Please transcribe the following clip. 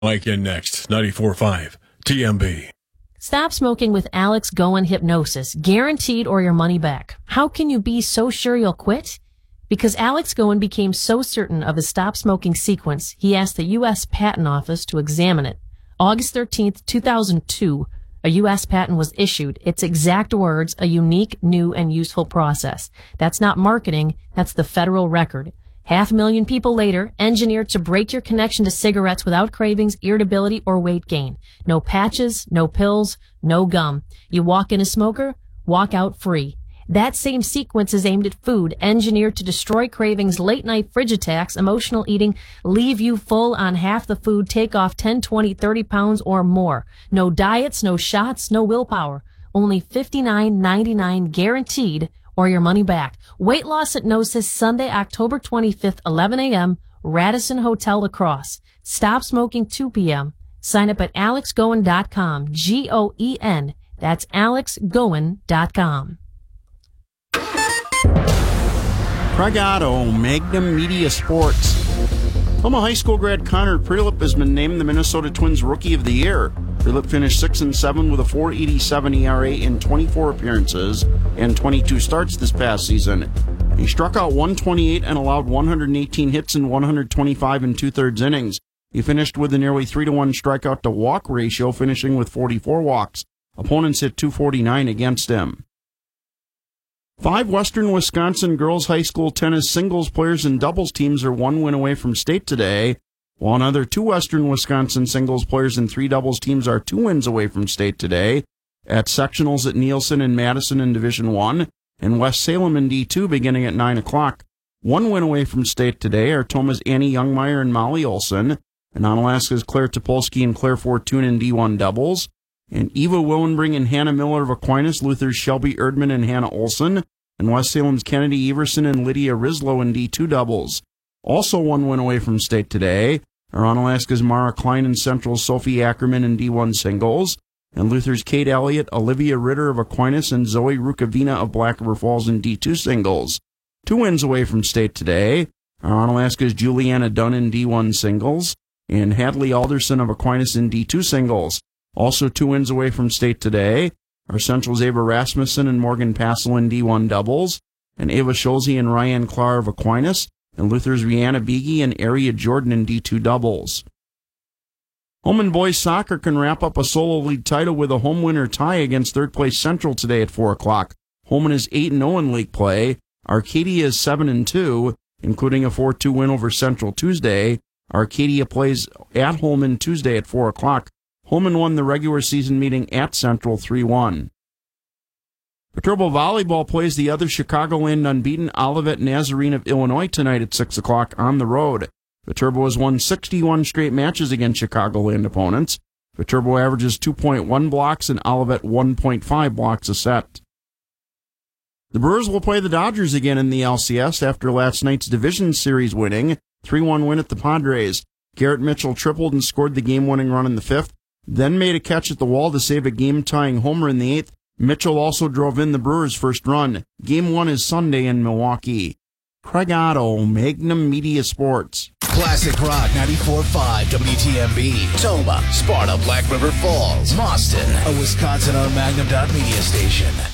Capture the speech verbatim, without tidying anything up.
Mike in next, ninety-four point five T M B. Stop smoking with Alex Goen Hypnosis, guaranteed or your money back. How can you be so sure you'll quit? Because Alex Goen became so certain of his stop smoking sequence, he asked the U S Patent Office to examine it. August thirteenth, two thousand two, a U S patent was issued. Its exact words, a unique, new, and useful process. That's not marketing, that's the federal record. Half a million people later, engineered to break your connection to cigarettes without cravings, irritability, or weight gain. No patches, no pills, no gum. You walk in a smoker, walk out free. That same sequence is aimed at food, engineered to destroy cravings, late-night fridge attacks, emotional eating, leave you full on half the food, take off ten, twenty, thirty pounds or more. No diets, no shots, no willpower. Only fifty-nine ninety-nine guaranteed or your money back. Weight Loss Hypnosis, Sunday, October twenty-fifth, eleven a.m., Radisson Hotel Lacrosse. Stop smoking two p.m. Sign up at alex goen dot com, G O E N. That's alex goen dot com. Craig Otto, Magnum Media Sports. Homa High School grad Connor Prilip has been named the Minnesota Twins Rookie of the Year. Prilip finished six and seven with a four eighty-seven E R A in twenty-four appearances and twenty-two starts this past season. He struck out one twenty-eight and allowed one hundred eighteen hits in one hundred twenty-five and two-thirds innings. He finished with a nearly three to one strikeout to walk ratio, finishing with forty-four walks. Opponents hit two forty-nine against him. Five Western Wisconsin girls high school tennis singles players and doubles teams are one win away from state today, while another two Western Wisconsin singles players and three doubles teams are two wins away from state today at sectionals at Nielsen and Madison in Division One and West Salem in D two beginning at nine o'clock. One win away from state today are Toma's Annie Youngmeyer and Molly Olson, and Onalaska's Claire Topolsky and Claire Fortune in D one doubles, and Eva Willenbring and Hannah Miller of Aquinas, Luther's Shelby Erdman and Hannah Olson, and West Salem's Kennedy Everson and Lydia Rislow in D two doubles. Also one win away from state today are Onalaska's Mara Klein and Central's Sophie Ackerman in D one singles, and Luther's Kate Elliott, Olivia Ritter of Aquinas, and Zoe Rukavina of Black River Falls in D two singles. Two wins away from state today are Onalaska's Juliana Dunn in D one singles, and Hadley Alderson of Aquinas in D two singles. Also two wins away from state today are Central's Ava Rasmussen and Morgan Passel in D one doubles, and Ava Schulze and Ryan Clark of Aquinas, and Luther's Rihanna Beege and Aria Jordan in D two doubles. Holman boys soccer can wrap up a solo league title with a home winner tie against third place Central today at four o'clock. Holman is eight and oh in league play. Arcadia is seven and two, including a four two win over Central Tuesday. Arcadia plays at Holman Tuesday at four o'clock. Holman won the regular season meeting at Central three one. Viterbo Volleyball plays the other Chicagoland unbeaten Olivet Nazarene of Illinois tonight at six o'clock on the road. Viterbo has won sixty-one straight matches against Chicagoland opponents. Viterbo averages two point one blocks and Olivet one point five blocks a set. The Brewers will play the Dodgers again in the L C S after last night's division series winning three one win at the Padres. Garrett Mitchell tripled and scored the game-winning run in the fifth, then made a catch at the wall to save a game-tying homer in the eighth. Mitchell also drove in the Brewers' first run. Game one is Sunday in Milwaukee. Craig Otto, Magnum Media Sports. Classic Rock ninety-four point five W T M B. Toma, Sparta, Black River Falls, Boston. A Wisconsin-owned Magnum Media station.